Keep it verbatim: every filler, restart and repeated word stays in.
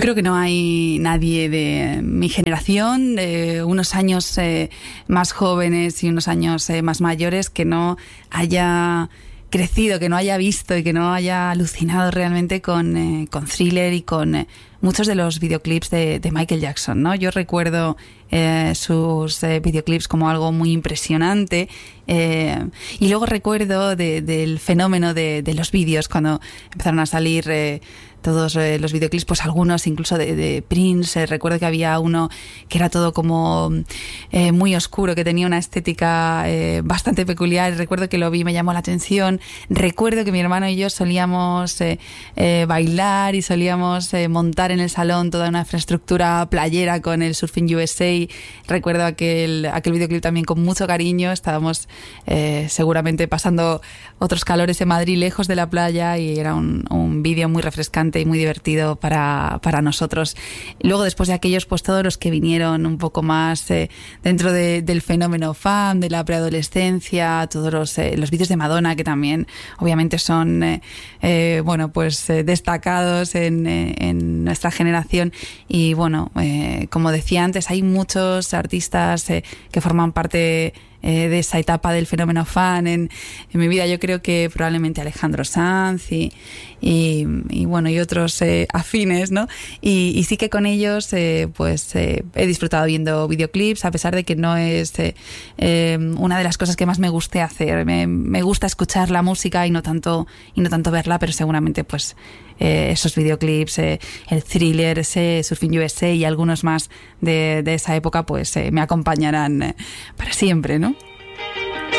creo que no hay nadie de mi generación, de unos años eh, más jóvenes y unos años eh, más mayores, que no haya crecido, que no haya visto y que no haya alucinado realmente con, eh, con Thriller y con eh, muchos de los videoclips de, de Michael Jackson, ¿no? Yo recuerdo eh, sus eh, videoclips como algo muy impresionante, eh, y luego recuerdo de, del fenómeno de, de los vídeos cuando empezaron a salir eh, todos eh, los videoclips, pues algunos incluso de, de Prince. Eh, recuerdo que había uno que era todo como eh, muy oscuro, que tenía una estética eh, bastante peculiar. Recuerdo que lo vi, me llamó la atención. Recuerdo que mi hermano y yo solíamos eh, eh, bailar y solíamos eh, montar en el salón toda una infraestructura playera con el Surfing U S A. Recuerdo aquel, aquel videoclip también con mucho cariño. Estábamos eh, seguramente pasando otros calores en Madrid, lejos de la playa, y era un, un vídeo muy refrescante y muy divertido para, para nosotros. Luego, después de aquellos, pues todos los que vinieron un poco más eh, dentro de, del fenómeno fan, de la preadolescencia, todos los, eh, los vídeos de Madonna, que también obviamente son eh, eh, bueno, pues eh, destacados en, eh, en nuestra generación. Y bueno, eh, como decía antes, hay muchos artistas eh, que forman parte Eh, de esa etapa del fenómeno fan en, en mi vida. Yo creo que probablemente Alejandro Sanz y, y, y bueno, y otros eh, afines, ¿no? Y, y sí que con ellos eh, pues eh, he disfrutado viendo videoclips, a pesar de que no es eh, eh, una de las cosas que más me guste hacer. Me, me gusta escuchar la música y no tanto y no tanto verla, pero seguramente pues eh, esos videoclips, eh, el Thriller, ese Surfing U S A y algunos más de, de esa época, pues eh, me acompañarán eh, para siempre, ¿no?